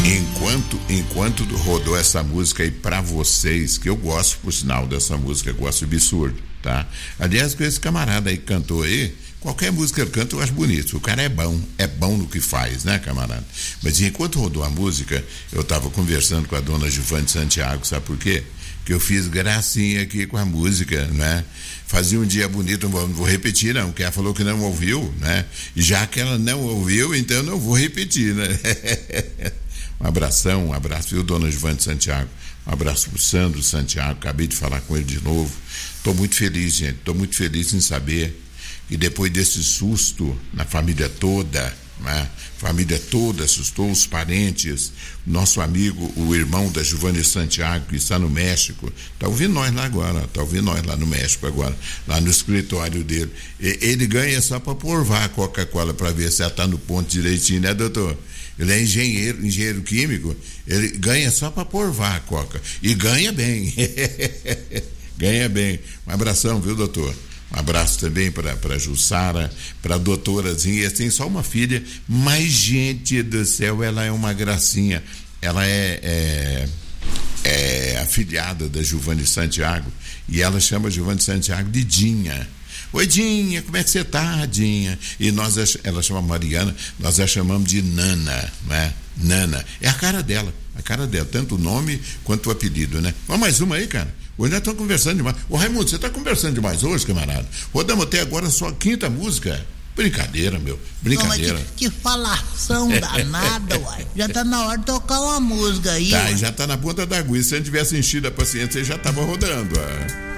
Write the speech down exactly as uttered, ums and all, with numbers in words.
Enquanto, enquanto rodou essa música aí pra vocês, que eu gosto, por sinal, dessa música, eu gosto de absurdo, tá? Aliás, com esse camarada aí que cantou aí, qualquer música que ele canta eu acho bonito. O cara é bom, é bom no que faz, né, camarada? Mas enquanto rodou a música, eu tava conversando com a dona Givane Santiago, sabe por quê? Que eu fiz gracinha aqui com a música, né? Fazia um dia bonito, não vou, não vou repetir não, porque ela falou que não ouviu, né? E já que ela não ouviu, então eu não vou repetir, né? Um abração, um abraço, viu, dona Givane Santiago? Um abraço pro Sandro Santiago, acabei de falar com ele de novo. Tô muito feliz, gente, tô muito feliz em saber que depois desse susto na família toda, né? Família toda assustou, os parentes, nosso amigo, o irmão da Givane Santiago, que está no México, tá ouvindo nós lá agora, tá ouvindo nós lá no México agora, lá no escritório dele. E, ele ganha só para porvar a Coca-Cola para ver se ela tá no ponto direitinho, né, doutor? Ele é engenheiro, engenheiro químico, ele ganha só para porvar a Coca. E ganha bem. Ganha bem. Um abração, viu, doutor? Um abraço também para a Jussara, para a doutorazinha. Tem só uma filha, mas, gente do céu, ela é uma gracinha. Ela é, é, é afilhada da Givane Santiago e ela chama a Givane Santiago de Dinha. Oi, Dinha, como é que você tá, Dinha? E nós, ela chama Mariana, nós a chamamos de Nana, né? Nana. É a cara dela, a cara dela, tanto o nome quanto o apelido, né? Vamos mais uma aí, cara. Hoje nós estamos conversando demais. Ô, Raimundo, você está conversando demais hoje, camarada? Rodamos até agora só a quinta música. Brincadeira, meu. Brincadeira. Não, que, que falação danada, uai. Já tá na hora de tocar uma música aí. Tá, uai. já tá na ponta da agulha. Se a gente tivesse enchido a paciência, você já tava rodando. Ué.